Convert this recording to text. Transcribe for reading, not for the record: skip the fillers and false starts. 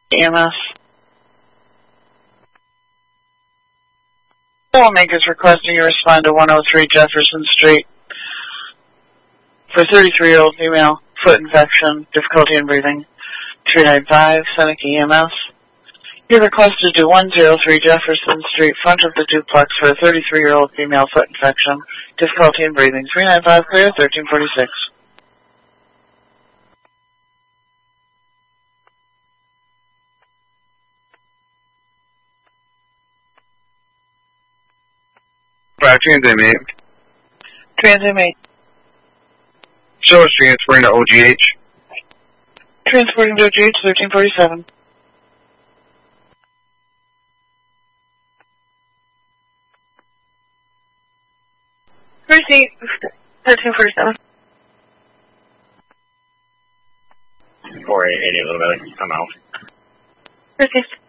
EMS. Lawmakers requesting you respond to 103 Jefferson Street for 33-year-old female, foot infection, difficulty in breathing. 395 Seneca EMS. You're requested to 103 Jefferson Street, front of the duplex for a 33-year-old female, foot infection, difficulty in breathing. 395 clear, 1346. Transmit, mate. Transmit, mate. Show us transferring to OGH. Transporting to OGH, 1347. Receipt, 1347. 4880, a little bit. I'm out. Receipt.